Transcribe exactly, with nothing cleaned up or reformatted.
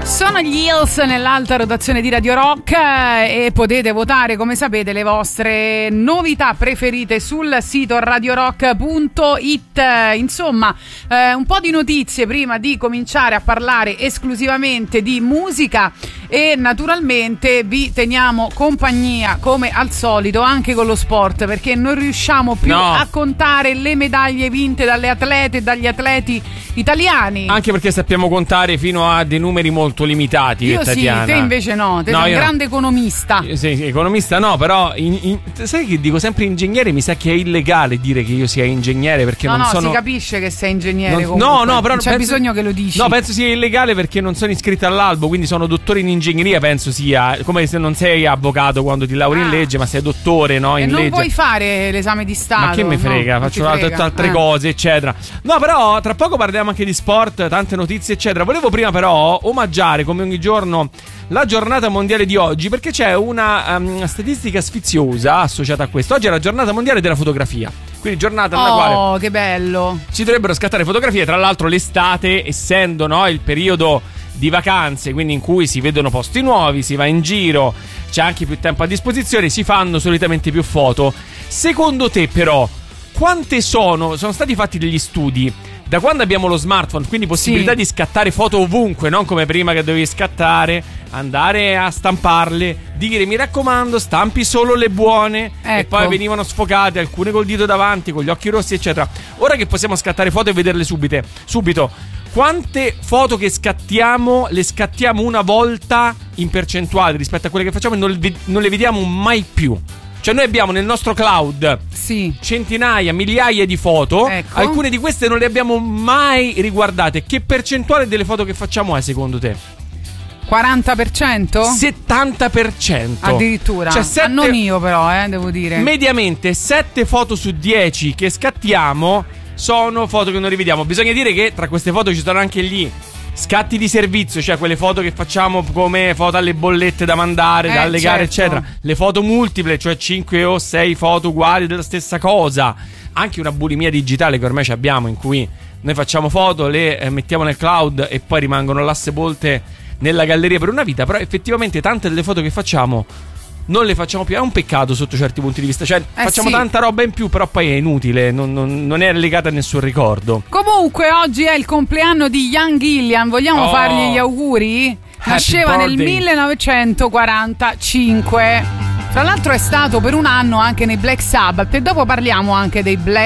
Sono gli Hills nell'alta rotazione di Radio Rock e potete votare, come sapete, le vostre novità preferite sul sito radiorock punto it. Insomma, eh, un po' di notizie prima di cominciare a parlare esclusivamente di musica e naturalmente vi teniamo compagnia come al solito anche con lo sport, perché non riusciamo più no. a contare le medaglie vinte dalle atlete e dagli atleti italiani. Anche perché sappiamo contare fino a dei numeri molto limitati. Io sì, Tatiana. te invece no, te no, sei un io grande no. economista. Sì, economista no, però in, in, sai che dico sempre ingegnere, mi sa che è illegale dire che io sia ingegnere perché no, non no, sono... si capisce che sei ingegnere non... comunque. No, no, però non c'è penso... bisogno che lo dici. No, penso sia illegale perché non sono iscritto all'albo, quindi sono dottore in ingegneria, penso sia come se non sei avvocato quando ti lauri ah. in legge, ma sei dottore, no, e in non legge. puoi fare l'esame di Stato. Ma che mi frega, no, faccio altre, frega. altre eh. cose, eccetera. No, però tra poco parliamo anche di sport, tante notizie, eccetera. Volevo prima però omaggiare, come ogni giorno, la giornata mondiale di oggi, perché c'è una um, statistica sfiziosa associata a questo. Oggi è la giornata mondiale della fotografia, quindi giornata nella oh, quale oh, che bello, ci dovrebbero scattare fotografie. Tra l'altro l'estate, essendo no, il periodo di vacanze, quindi in cui si vedono posti nuovi, si va in giro, c'è anche più tempo a disposizione, si fanno solitamente più foto. Secondo te però quante sono, sono stati fatti degli studi da quando abbiamo lo smartphone, quindi possibilità sì. di scattare foto ovunque, non come prima che dovevi scattare, andare a stamparle, dire mi raccomando stampi solo le buone, ecco. E poi venivano sfocate, alcune col dito davanti, con gli occhi rossi eccetera. Ora che possiamo scattare foto e vederle subite, subito, quante foto che scattiamo le scattiamo una volta in percentuale rispetto a quelle che facciamo e non le, non le vediamo mai più? Cioè noi abbiamo nel nostro cloud sì. centinaia, migliaia di foto, ecco. Alcune di queste non le abbiamo mai riguardate. Che percentuale delle foto che facciamo è secondo te? quaranta per cento? settanta per cento addirittura, cioè sette... ah, non io però, eh, devo dire. Mediamente sette foto su dieci che scattiamo sono foto che non rivediamo. Bisogna dire che tra queste foto ci sono anche gli scatti di servizio, cioè quelle foto che facciamo come foto alle bollette da mandare, eh, da allegare, certo. eccetera. Le foto multiple, cioè cinque o sei foto uguali della stessa cosa. Anche una bulimia digitale che ormai ci abbiamo, in cui noi facciamo foto, le eh, mettiamo nel cloud e poi rimangono là sepolte nella galleria per una vita. Però effettivamente tante delle foto che facciamo non le facciamo più. È un peccato sotto certi punti di vista. Cioè eh facciamo sì. tanta roba in più, però poi è inutile, non, non, non è legata a nessun ricordo. Comunque oggi è il compleanno di Ian Gillan. Vogliamo oh. fargli gli auguri? Nasceva nel millenovecentoquarantacinque. Tra l'altro è stato per un anno anche nei Black Sabbath. E dopo parliamo anche dei Black